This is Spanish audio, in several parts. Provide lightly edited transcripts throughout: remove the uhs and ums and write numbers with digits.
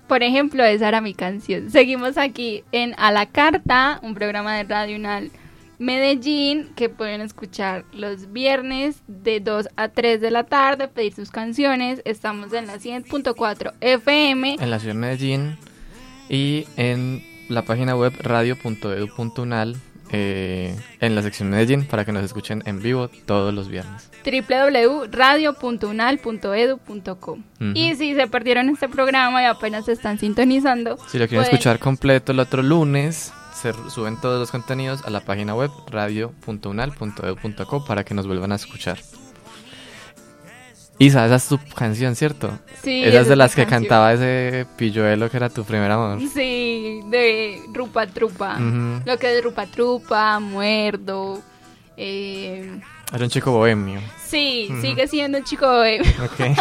por ejemplo, esa era mi canción. Seguimos aquí en A la Carta, un programa de Radio UNAL Medellín que pueden escuchar los viernes de 2 a 3 de la tarde, pedir sus canciones. Estamos en la 100.4 FM. En la ciudad de Medellín y en la página web radio.edu.unal, en la sección Medellín, para que nos escuchen en vivo todos los viernes. www.radio.unal.edu.co. Y si se perdieron este programa y apenas se están sintonizando, si lo quieren escuchar completo el otro lunes, se suben todos los contenidos a la página web radio.unal.edu.co para que nos vuelvan a escuchar. Isa, esa es tu canción, ¿cierto? Sí. Esa es de las que cantaba ese pilluelo que era tu primer amor. Sí, de Rupa Trupa. Lo que es Rupa Trupa, Muerdo. Era un chico bohemio. Sí, sigue siendo un chico bohemio. Okay.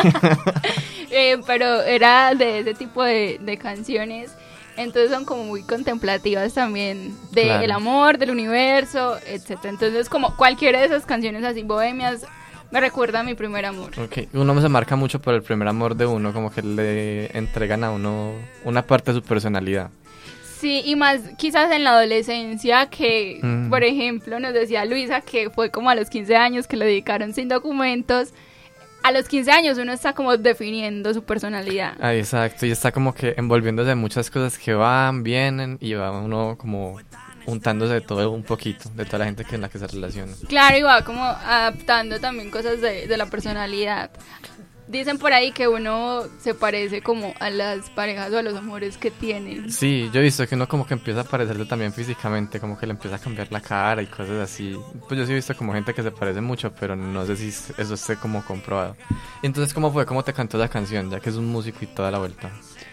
Pero era de ese tipo de canciones. Entonces son como muy contemplativas también del amor, del universo, etcétera. Entonces como cualquiera de esas canciones así bohemias me recuerda a mi primer amor. Okay. Uno se marca mucho por el primer amor de uno, como que le entregan a uno una parte de su personalidad. Sí, y más quizás en la adolescencia que, por ejemplo, nos decía Luisa que fue como a los 15 años que le dedicaron Sin Documentos. A los 15 años uno está como definiendo su personalidad. Ah, exacto, y está como que envolviéndose en muchas cosas que van, vienen, y va uno como untándose de todo un poquito, de toda la gente en la que se relaciona. Claro, y va como adaptando también cosas de la personalidad. Dicen por ahí que uno se parece como a las parejas o a los amores que tienen. Sí, yo he visto que uno como que empieza a parecerse también físicamente, como que le empieza a cambiar la cara y cosas así. Pues yo sí he visto como gente que se parece mucho, pero no sé si eso esté como comprobado. Y entonces, ¿cómo fue? ¿Cómo te cantó la canción? Ya que es un músico y toda la vuelta.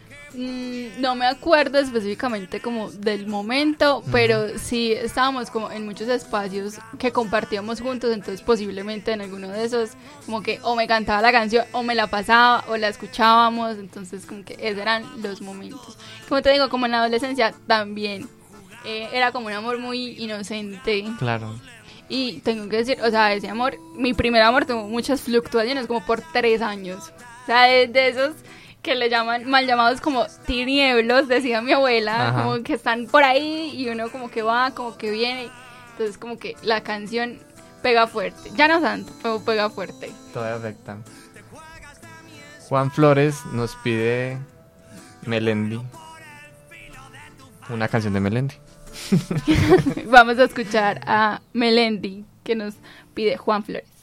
No me acuerdo específicamente como del momento, pero sí estábamos como en muchos espacios que compartíamos juntos, entonces posiblemente en alguno de esos como que o me cantaba la canción o me la pasaba o la escuchábamos, entonces como que esos eran los momentos. Como te digo, como en la adolescencia también era como un amor muy inocente. Claro. Y tengo que decir, o sea, ese amor, mi primer amor tuvo muchas fluctuaciones, como por 3 años. O sea, de esos que le llaman mal llamados como tinieblos, decía mi abuela. Ajá. Como que están por ahí y uno como que va, como que viene. Entonces como que la canción pega fuerte. Ya no tanto, pero pega fuerte. Todavía afecta. Juan Flores nos pide Melendi. Una canción de Melendi. Vamos a escuchar a Melendi que nos pide Juan Flores.